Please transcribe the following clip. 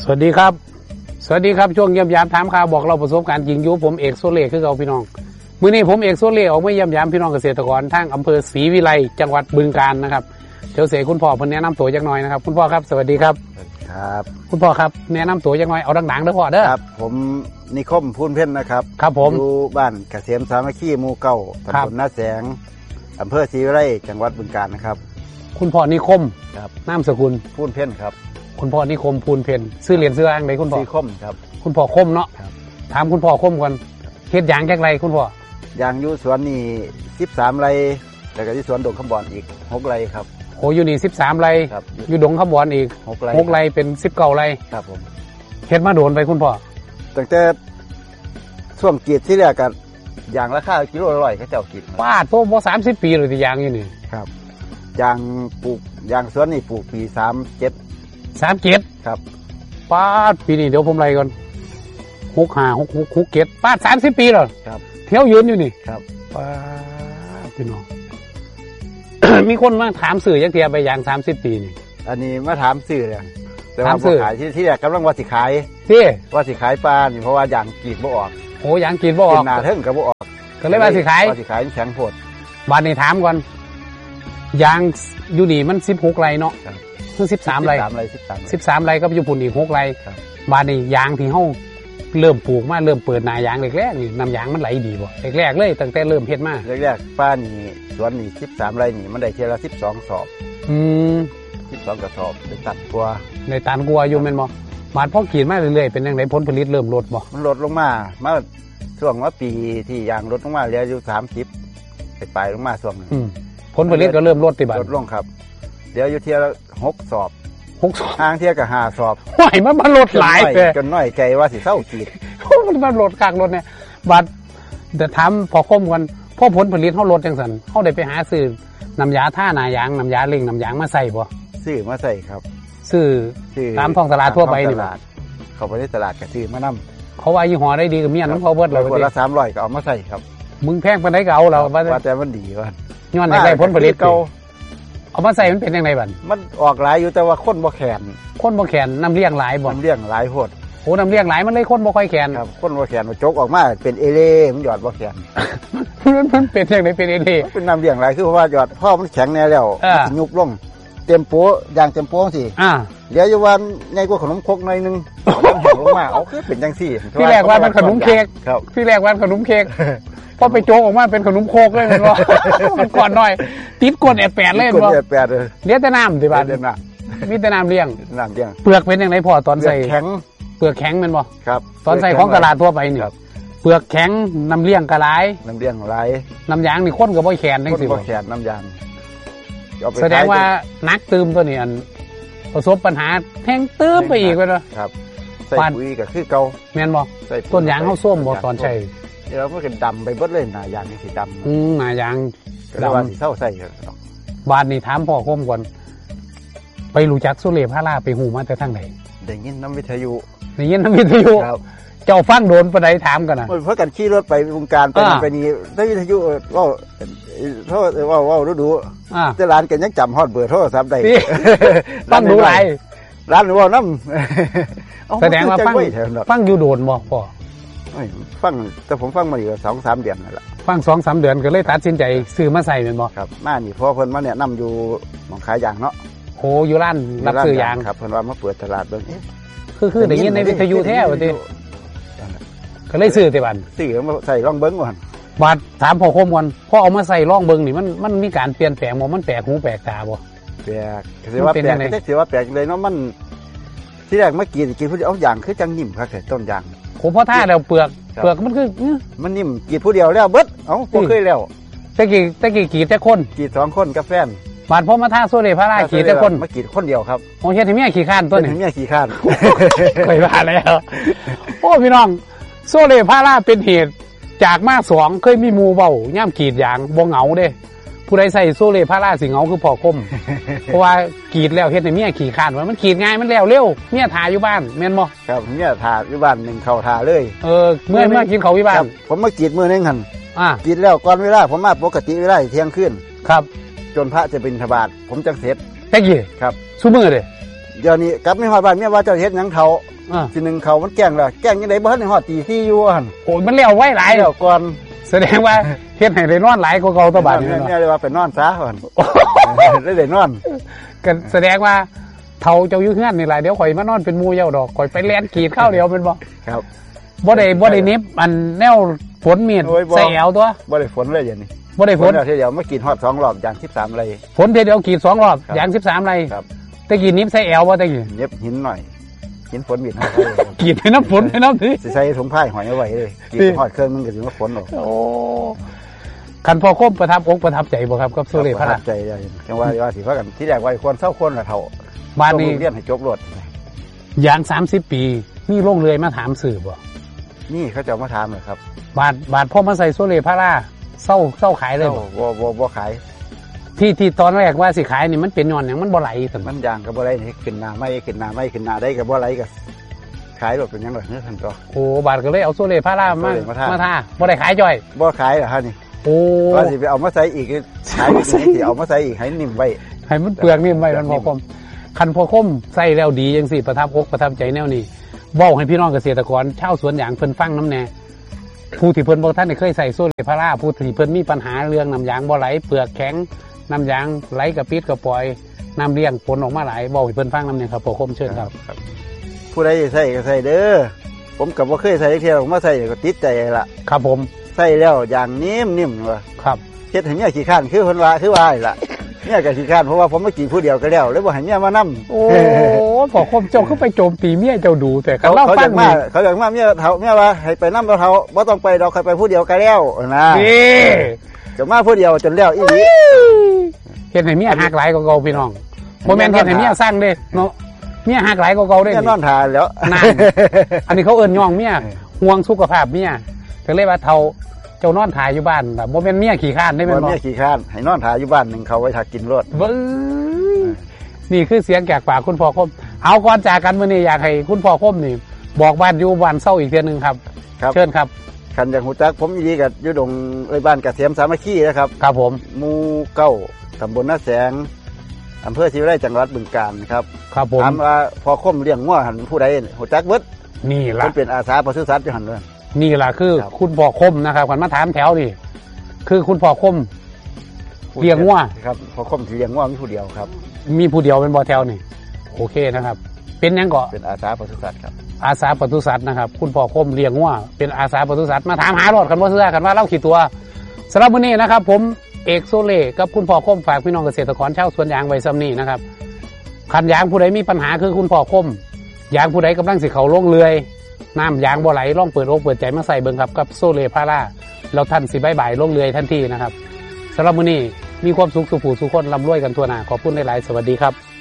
สวัสดีครับช่วงเยี่ยมยามถามข่าวบอกเราประสบการณ์จริงอยู่ผมเอกโซเล่คือเราพี่น้องมื้อนี้ผมเอกโซเล่ออกมาเยี่ยมยามพี่น้องเกษตรกรทางอำเภอศรีวิไลจังหวัดบึงกาฬนะครับเจ้าเสคุณพ่อเพิ่นแนะนำตัวจักหน่อยนะครับคุณพ่อครับสวัสดีครับครับคุณพ่อครับแนะนำตัวจักหน่อยเอาดังๆเด้อพ่อเด้อครับผมนิคมพูนเพ่นนะครับครับผมอยู่บ้านเกษมสามัคคีหมู่เก้าตำบลนาแสงอำเภอศรีวิไลจังหวัดบึงกาฬนะครับคุณพ่อนิคมครับนามสกุลพูนเพ่นครับคุณพ่อนิคมพูนเพ่นชื่อเรียนชื่ออ้างใดคุณพ่อนิคมครับคุณพ่อคมเนาะถามคุณพ่อคมก่อนเฮ็ดหยังจักไรคุณพ่อยางอยู่สวนนี่13 ไร่แล้วก็ที่สวนดงคำบอนอีก6 ไร่ครับโอ้อยู่นี่13 ไร่อยู่ดงคำบอนอีก6 ไร่เป็น19 ไร่ครับผมเฮ็ดมาโดนไปคุณพ่อตั้งแต่ช่วงกรีดที่แรกกันยางราคากิโลละ100เขาเจ้ากรีดป้าโตบ่30 ปีเลยที่ยางอยู่นี่ครับยางปลูกยางสวนนี่ปลูกปี37ครับป้าปีนี้เดี๋ยวผมไล่ก่อน65 66 67ป้า30 ปีแล้วครับเที่ยวยืนอยู่นี่ครับป้าพี่น้อง มีคนมาถามสื่อยักเทียไปยาง30 ปีนี่อันนี้มาถามสื่อเลยแต่ว่าบ่ขายที่แรกกำลังว่าสิขายว่าสิขายปลาเพราะว่ายางกรีดบ่ออกโอ้ยางกรีดบ่ออกหน้าเทิงก็บ่ออกก็เลยว่าสิขายแข็งโพดบ้านนี้ถามก่อนยางอยู่นี่มัน16 ไร่เนาะคือ13 ไร่13 ไร่ก็อยู่ปุ่นอีก6 ไร่บ้านนี้ยางที่เฮาเริ่มปลูกมาเริ่มเปิดหน้ายางแรกๆนี่น้ำยางมันไหลดีบ่แรกๆเลยตั้งแต่เริ่มเฮ็ดมาแรกๆป้านี่สวนนี่13 ไร่นี่มันได้เทียละ12 สอบ12 กระสอบได้ตันกว่าอยู่แม่นบ่บาดพอขีดมาเรื่อยๆเป็นจังไดผลผลิตเริ่มลดบ่มันลดลงมาช่วงว่าปีที่ยางลดลงมาเหลืออยู่30ไปลงมาช่วงนึงผลผลิตก็เริ่มลดติบัดลดลงครับเดี๋ยวอยู่เทียละ6 สอบทางเทียกับ5 สอบโอ้ยมันลดหลายแต่จนน้อยใจว่าสิเศร้ากีดมันลดคักลดเนี่ยบาดแต่ถามพอคมกันพอผลผลิตเฮาลดจังซั่นเฮาได้ไปหาซื้อน้ำยาท่าหน้ายางน้ำยาเร่งน้ำยางมาใส่บ่ซื้อมาใส่ครับซื้อตามท้องตลาดทั่วไปนี่บ่เขาไปที่ตลาดก็ซื้อมานำเขาว่ายี่ห้อได้ดีก็มีอันเขาเบิดแล้วคนละ300ก็เอามาใส่ครับมึงแพงปานใดก็เอาแล้วว่าแต่มันดีว่าย้อนได้ผลผลิตเก่าเอามาใส่มันเป็นจังไดบัดมันออกหลายอยู่แต่ว่าคนบ่แข็งน้ำเลี้ยงหลายบ่น้ำเลี้ยงหลายโพดโอ้น้ำเลี้ยงหลายมันเลยคนบ่ค่อยแข็งครับคนบ่แข็งมันจกออกมาเป็นเอเล่มันหยอดบ่แข็งมันเป็นจังไดเป็นเอเล่เป็นน้ำเลี้ยงหลายคือเพราะว่าหยอดพ่อมันแข็งแน่แล้วยุบลงเต็มโป๊อย่างเต็มโป๊สิเดี๋ยวอยู่วันใหญ่กว่าขนมครกหน่อยนึงมันแห้งลงมาเอาคือเป็นจังซี่ที่แรกว่ามันขนมเค้กที่แรกว่าขนมเค้กพอไปโจกออกมาเป็นขนมโคกเลยมันว่ามันก่อนหน่อยติดกดแปดเลยมันว่าเลี้ยงแต่น้ำดิบาทมีแต่น้ำเลี้ยงเปลือกเป็นยังไงพอตอนใส่เปลือกแข็งมันบ่ครับตอนใส่ของตลาดทั่วไปนี่เปลือกแข็งน้ำเลี้ยงกระไรน้ำเลี้ยงไรน้ำยางนี่ข้นกับบ่แข็งนั่นสิบ่แข็งน้ำยางแสดงว่านักตืมตัวนี้อันประสบปัญหาแทงตืมไปอีกเลยนะครับใส่ปุ๋ยก็คือเก่าแม่นบ่ต้นยางเฮาส้มบ่ตอนใช่เราก็เป็นดำไปเบิดเลยหน้ายางนี่สีดำหน้ายางดำสีเศร้าใส่บ้านนี่ถามพ่อคมก่อนไปรู้จักโซเล่พาราไปหูมาแต่ทางไหนได้ยินน้ำวิทยุครับเจ้าฟังโดนปานใดถามกันนะเพื่อกันขี่รถไปวงการไปนี่ได้วิทยุว่าโทษว่าดูแต่ร้านกันยังจำฮอดเบอร์โทรศัพท์ได้ฟังดูไรร้านหนูว่าน้ำแสดงว่าฟังอยู่โดนบ่พ่อฟังแต่ผมฟังมาอยู่2-3 เดือนนั่นแหละฟัง2-3 เดือนก็เลยตัดสินใจซื้อมาใส่เป็นบ่ครับมานี่พอเพิ่นมาเนี่ยนำอยู่หม้องขายยางเนาะโหอยู่ร้านรับซื้อยางครับเพิ่นว่ามาเปิดตลาดเบิ่งคือได้ยินในวิทยุแท้ว่าติก็เลยซื้อแต่บัดซื้อมาใส่ลองเบิ่งก่อนบาดถามพ่อคมก่อนพอเอามาใส่ลองเบิ่งนี่มันมีการเปลี่ยนแปลงบ่มันแปลกหูแปลกตาบ่แปลกสิว่าแปลกแต่สิว่าแปลกเลยเนาะมันที่แรกมากินผู้เดียวเอายางคือจังนิ่มครับแต่ต้นยางโหพอท่าแล้วเปลือกมันคือมันนิ่มกีดผู้เดียวแล้วเบิดเอ้าบ่เคยแล้วแต่กี่กีดแต่คนกีด2 คนกับแฟนบาดพอมาท่าโซเล่พารากีดแต่คนมากีดคนเดียวครับโอ้เฮ็ดให้เมียขี้ข้านตัวนี้เมียขี้ข้านเคยว่าแล้วโอ้พี่น้องโซเล่พาราเป็นเหตุจากมา2เคยมีหมู่เว้าย่ำกีดยางบ่เหงาเด้ผู้ใดใส่โซเล่พาราสิเหงาคือพ่อคมเพราะว่ากีดแล้วเฮ็ดให้เมียขี้ข้านว่ามันกีดง่ายมันแล้วเร็วเมียถ่าอยู่บ้านแม่นบ่ครับเมียถ่าอยู่บ้าน1เข้าถ่าเลยเมื่อกินข้าวอยู่บ้านผมมากีดมื้อนึงหั่นกีดแล้วก่อนเวลาผมมาปกติเวลาเที่ยงคืนครับจนพระจะบิณฑบาตผมจังเสร็จแต่กี้ครับซุมื้อเด้เดี๋ยวนี้กลับไม่ฮอดบ้านเมียว่าเจ้าเฮ็ดหยังเขาทีหนึ่งเขามันแกล้งแล้วแกล้งยังไงบ้านในฮอดตี4อยู่หั่นโอ้ยมันเลี้ยวไว้หลายแล้วก่อนแสดงว่าเฮ็ดให้ได้นอนหลายกว่าเก่าตัวบาดนี้เนาะเลยว่าไปนอนซะหั่นได้นอนก็แสดงว่าเฒ่าเจ้าอยู่เฮือนนี่ล่ะเดี๋ยวข่อยมานอนเป็นหมู่เจ้าดอกข่อยไปแล่นกรีดข้าวเดียวเป็นบ่ครับบ่ได้นิบอันแนวฝนมีดใส่แอวตัวบ่ได้ฝนเลยอย่างนี้บ่ได้ฝนเดี๋ยวมากินฮอด2รอบอย่าง13ไร่ฝนเดียวกรีด2รอบอย่าง13ไร่ครับตะกี้นิบใส่แอวบ่ตะกี้นิบหินหน่อยหินฝนมีดให้กรีดให้น้ำฝนให้น้ำสิใส่ถุงผ้าหอยเอาไว้เลยกรีดฮอดเครื่องมันก็สิมาฝนออกโอ้คันพอคมประทับอกประทับใจบ่ครับกับโซเลพระประทับใจเลยจังว่าสิพากันที่แรกว่าควรเซาคนละเท่าบ้านนี้เรียนให้จบรถอย่าง30ปีนี่โรงเรือยมาถามสื่อบ่นี่เขาจะมาถามเลยครับบาทพ่อมาใส่โซเลพระล่าเศร้าขายเลยบ่ขายที่ตอนแรกว่าสิขายนี่มันเป็นย้อนหยังมันบ่ไหลแต่มันยางก็บ่ไหลนี่ขึ้นหน้าไม่ขึ้นหน้าได้ก็บ่ไหลก็ขายรถเป็นยังไงเนี่ยท่านก็โอ้บาทก็เลยเอาโซเลพระล่ามาท่าบ่ได้ขายจ่อยบ่ขายเหรอฮะนี่โอ้ว่าสิไปเอามาใส่อีกขายอีกสิเอามาใส่อีกให้นิ่มไว้ให้มันเปลือกนิ่มไว้มันพอคมคันพอคมใส่แล้วดีจังสิประทับอกประทับใจแนวนี้เว้าให้พี่น้องเกษตรกรชาวสวนยางเพิ่นฟังน้ำแน่ผู้ที่เพิ่นบ่ท่านได้เคยใส่โซเลพาราผู้ที่เพิ่นมีปัญหาเรื่องน้ำยางบ่ไหลเปลือกแข็งน้ำยางไหลกระปิดกระปล่อยน้ำเลี้ยงผลออกมาหลายเว้าให้เพิ่นฟังน้ำแน่ครับพอคมเชิญครับผู้ใดใส่ก็ใส่เด้อผมก็บ่เคยใส่เที่ยวผมมาใส่ก็ติดใจละครับผมใส่แล้วอย่างนิ่มว่าครับเฮ็ดให้เมียขี้ข้านคือเพิ่นว่าล่ะเมียก็ขี้ข้านเพราะว่าผมมากินผู้เดียวก็แล้วเลยบ่ให้เมียมานำโอ้พอคมเจ้าเข้าไปโจมตีเมียเจ้าดูแต่เขาฟังเขาอยากมาเมียเฒ่าเมียว่าให้ไปนำเฒ่าบ่ต้องไปดอกใครไปผู้เดียวก็แล้วนะนี่จะมาผู้เดียวจนแล้วอีหลีเฮ็ดให้เมียฮักหลายกว่าเก่าพี่น้องบ่แม่นเฮ็ดให้เมียสร้างเด้เนาะเมียฮักหลายกว่าเก่าเด้เมียนอนทานแล้วนั่นอันนี้เขาเอิ้นย่องเมียห่วงสุขภาพเมียก็เลยว่าเฒ่าเจ้านอนถ่ายอยู่บ้านแบบบ่แม่นเมียขี้ข้านได้แม่นบ่เมียขี้ข้านให้นอนถ่ายอยู่บ้านนึงเขาไว้ถ้ากินรถนี่คือเสียงจากปากคุณพ่อคมเอาก่อนจากกันมื้อนี้อยากให้คุณพ่อคมนี่บอกบ้านอยู่บ้านเศร้าอีกเทื่อนึงครับเชิญครับคันอย่างหูจักผมอีกับอยู่ดงบ้านเกษมสามัคคีนะครับครับผมหมู่9ตำบลนาแสงอำเภอศรีวิไลจังหวัดบึงกาฬครับครับผมถามว่าพ่อคมเลี้ยงงัวหั่นผู้ใดหูจักเบิดนี่ล่ะเป็นอาสาปศุสัตว์อยู่หั่นเด้อนี่แหละคือคุณพ่อคมนะครับก่อนมาถามแถวนี่คือคุณพ่อคมเลี้ยงวัวครับพ่อคมเลี้ยงวัวมีผู้เดียวครับมีผู้เดียวเป็นบ่อแถวนี่โอเคนะครับเป็นยังก็เป็นอาสาปศุสัตว์ครับอาสาปศุสัตว์นะครับคุณพ่อคมเลี้ยงวัวเป็นอาสาปศุสัตว์มาถามหารอดกันว่าเสื้อกันว่าเล่าขี่ตัวสำหรับวันนี้นะครับผมเอกโซเล่กับคุณพ่อคมฝากพี่น้องเกษตรกรชาวสวนยางไว้ซ้ำนี่นะครับขันยางผู้ใดมีปัญหาคือคุณพ่อคมยางผู้ใดกำลังสิเขาลงเรือยน้ำยางบ่ไหลล่องเปิดอกเปิดใจมาใส่เบิ่งครับกับโซเลพาราเราท่านสิบ่ายลงเรือยทันทีนะครับสำหรับมื้อนี้มีความสุขสุขผู้สุขคนร่ำรวยกันทั่วหน้าขอบคุณหลายๆสวัสดีครับ